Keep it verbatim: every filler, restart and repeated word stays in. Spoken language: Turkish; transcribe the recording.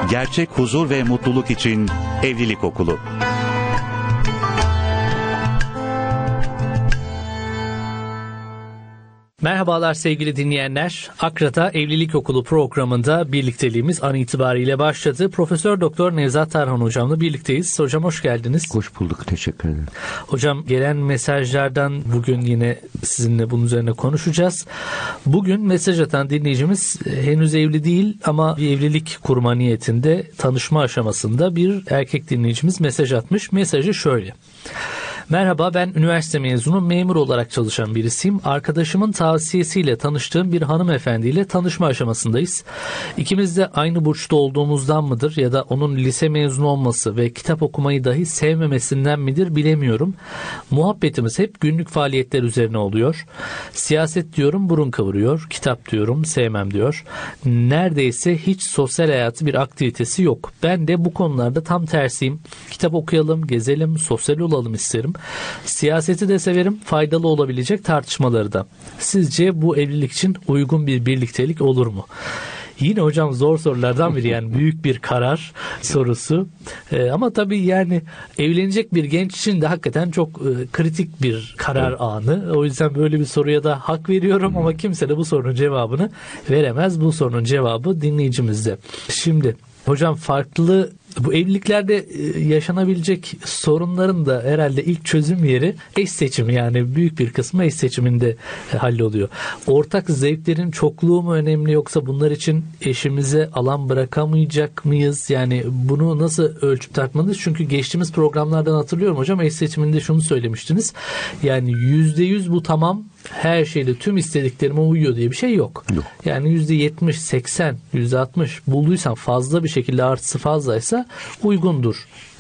Gerçek huzur ve mutluluk için Evlilik Okulu. Merhabalar sevgili dinleyenler. Akra'da Evlilik Okulu programında birlikteliğimiz an itibariyle başladı. Profesör Doktor Nevzat Tarhan hocamla birlikteyiz. Hocam hoş geldiniz. Hoş bulduk, teşekkür ederim. Hocam gelen mesajlardan bugün yine sizinle bunun üzerine konuşacağız. Bugün mesaj atan dinleyicimiz henüz evli değil ama bir evlilik kurma niyetinde, tanışma aşamasında bir erkek dinleyicimiz mesaj atmış. Mesajı şöyle: Merhaba, ben üniversite mezunu, memur olarak çalışan birisiyim. Arkadaşımın tavsiyesiyle tanıştığım bir hanımefendiyle tanışma aşamasındayız. İkimiz de aynı burçta olduğumuzdan mıdır ya da onun lise mezunu olması ve kitap okumayı dahi sevmemesinden midir bilemiyorum. Muhabbetimiz hep günlük faaliyetler üzerine oluyor. Siyaset diyorum, burun kıvırıyor. Kitap diyorum, sevmem diyor. Neredeyse hiç sosyal hayatı, bir aktivitesi yok. Ben de bu konularda tam tersiyim. Kitap okuyalım, gezelim, sosyal olalım isterim. Siyaseti de severim, faydalı olabilecek tartışmaları da. Sizce bu evlilik için uygun bir birliktelik olur mu? Yine hocam zor sorulardan biri, yani büyük bir karar sorusu. Ee, ama tabii yani evlenecek bir genç için de hakikaten çok e, kritik bir karar anı. O yüzden böyle bir soruya da hak veriyorum ama kimse de bu sorunun cevabını veremez. Bu sorunun cevabı dinleyicimizde. Şimdi hocam, farklı bu evliliklerde yaşanabilecek sorunların da herhalde ilk çözüm yeri eş seçimi, yani büyük bir kısmı eş seçiminde halloluyor. Ortak zevklerin çokluğu mu önemli, yoksa bunlar için eşimize alan bırakamayacak mıyız? Yani bunu nasıl ölçüp tartmalıyız? Çünkü geçtiğimiz programlardan hatırlıyorum hocam, eş seçiminde şunu söylemiştiniz. Yani yüzde yüz bu tamam, her şeyle tüm istediklerime uyuyor diye bir şey yok. Yok. Yani yüzde yetmiş, seksen, yüzde altmış bulduysan, fazla bir şekilde artısı fazlaysa uygundur